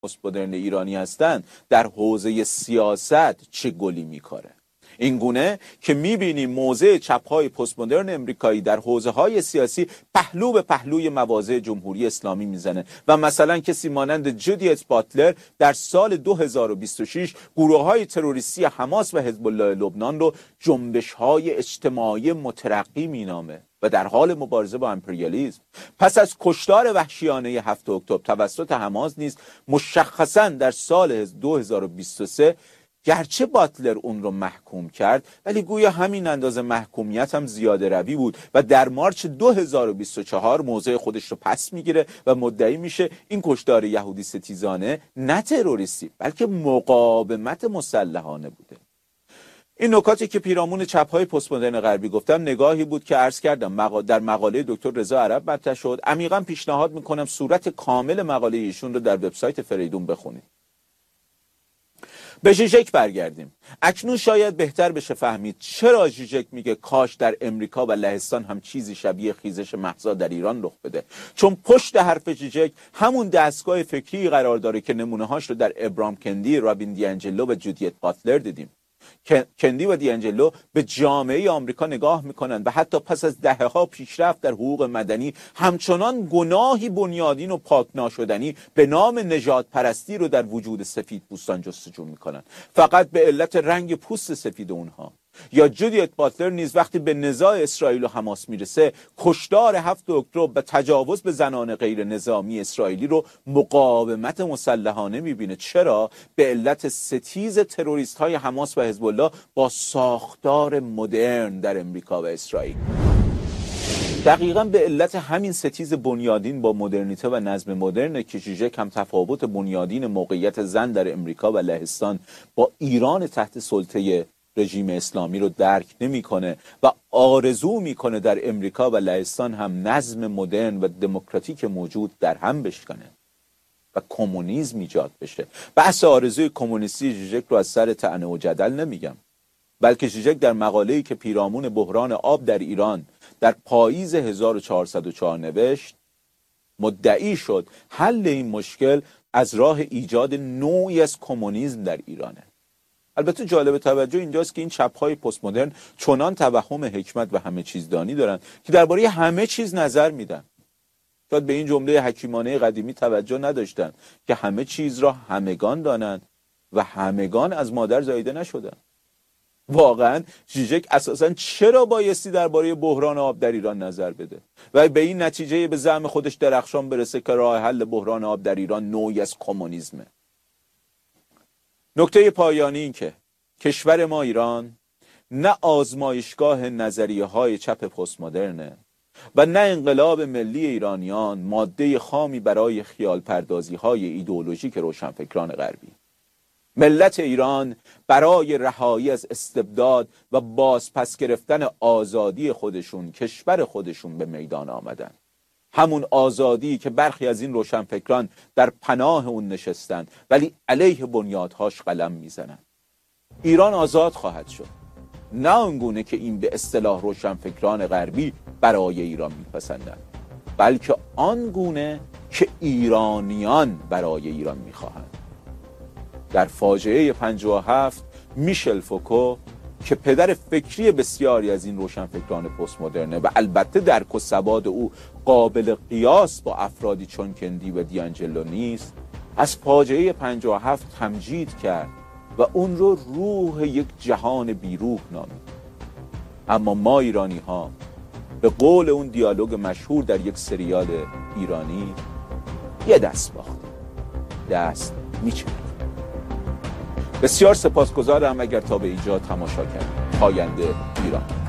پست مدرن ایرانی هستند در حوزه سیاست چه گلی میکاره. این گونه که میبینیم موضع چپ‌های پست مدرن امریکایی در حوزه‌های سیاسی پهلو به پهلوی مواضع جمهوری اسلامی میزنه و مثلا کسی مانند جودیت باتلر در سال 2026 گروه‌های تروریستی حماس و حزب الله لبنان رو جنبش‌های اجتماعی مترقی مینامه و در حال مبارزه با امپریالیسم. پس از کشتار وحشیانه 7 اکتبر توسط حماس نیز مشخصاً در سال 2023 گرچه باتلر اون رو محکوم کرد ولی گویا همین اندازه محکومیت هم زیاده روی بود و در مارچ 2024 موضع خودش رو پس میگیره و مدعی میشه این کشتار یهودی ستیزانه نه تروریستی بلکه مقاومت مسلحانه بوده. این نکاتی که پیرامون چپ‌های پست مدرن غربی گفتم نگاهی بود که عرض کردم در مقاله دکتر رضا عرب مطرح شد. عمیقاً پیشنهاد میکنم صورت کامل مقاله ایشون رو در وبسایت فریدون بخونید. به ژیژک برگردیم. اکنون شاید بهتر بشه فهمید چرا ژیژک میگه کاش در امریکا و لهستان هم چیزی شبیه خیزش مهسا در ایران رخ بده. چون پشت حرف ژیژک همون دستگاه فکری قرار داره که نمونه‌هاش رو در ابراهام کندی، رابین دیانجلو و جودیت باتلر دیدیم. کندی و دیانجلو به جامعه آمریکا نگاه میکنن و حتی پس از دهه‌ها پیشرفت در حقوق مدنی همچنان گناهی بنیادین و پاک ناشدنی به نام نژاد پرستی رو در وجود سفید پوستان جستجو میکنن فقط به علت رنگ پوست سفید اونها. یا جودیت باتلر نیز وقتی به نزاع اسرائیل و حماس میرسه کشتار 7 اکتبر و تجاوز به زنان غیر نظامی اسرائیلی رو مقاومت مسلحانه میبینه. چرا؟ به علت ستیز تروریست های حماس و حزب الله با ساختار مدرن در امریکا و اسرائیل. دقیقاً به علت همین ستیز بنیادین با مدرنیته و نظم مدرن که ژیژک هم تفاوت بنیادین موقعیت زن در امریکا و لهستان با ایران تحت سلطه رژیم اسلامی رو درک نمیکنه و آرزو میکنه در امریکا و لهستان هم نظم مدرن و دموکراتیک موجود در هم بشکنه و کمونیسم ایجاد بشه. بحث آرزوی کمونیستی ژیژک رو از سر طعنه و جدل نمیگم، بلکه ژیژک در مقاله‌ای که پیرامون بحران آب در ایران در پاییز 1404 نوشت مدعی شد حل این مشکل از راه ایجاد نوعی از کمونیسم در ایرانه. البته جالب توجه اینجاست که این چپ‌های پست مدرن چنان توهم حکمت و همه چیز دانی دارن که درباره همه چیز نظر میدن. شاید به این جمله حکیمانه قدیمی توجه نداشتن که همه چیز را همگان دانند و همگان از مادر زاییده نشدن. واقعا ژیژک اساساً چرا بایستی درباره بحران آب در ایران نظر بده و به این نتیجه به زعم خودش درخشان برسه که راه حل بحران آب در ایران نوعی از کمونیسمه؟ نکته پایانی این که کشور ما ایران نه آزمایشگاه نظریه های چپ پست مدرنه و نه انقلاب ملی ایرانیان ماده خامی برای خیال پردازی های ایدئولوژیک روشنفکران غربی. ملت ایران برای رهایی از استبداد و بازپس گرفتن آزادی خودشون کشور خودشون به میدان آمدن. همون آزادی که برخی از این روشنفکران در پناه اون نشستن ولی علیه بنیادهاش قلم میزنن. ایران آزاد خواهد شد، نه آنگونه که این به اصطلاح روشنفکران غربی برای ایران میپسندن، بلکه آنگونه که ایرانیان برای ایران میخواهند. در فاجعه 57 میشل فوکو که پدر فکری بسیاری از این روشنفکران پست مدرنه و البته درک و سواد او قابل قیاس با افرادی چون کندی و دیانجلو نیست، از فاجعه 57 تمجید کرد و اون رو روح یک جهان بیروح نامید. اما ما ایرانی ها به قول اون دیالوگ مشهور در یک سریال ایرانی یه دست باختیم، دست میچرخیم. بسیار سپاسگزارم اگر تا به اینجا تماشا کردید. پاینده ایران.